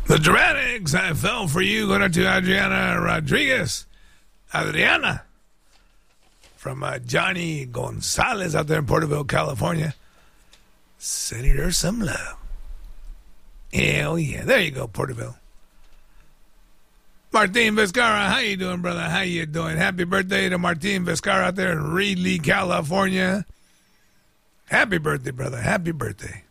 The Dramatics, I Fell For You, going out to Adriana Rodriguez. Adriana. From Johnny Gonzalez out there in Porterville, California. Sending her some love. Hell yeah. There you go, Porterville. Martin Vizcarra, how you doing, brother? How you doing? Happy birthday to Martin Vizcarra out there in Reedley, California. Happy birthday, brother. Happy birthday.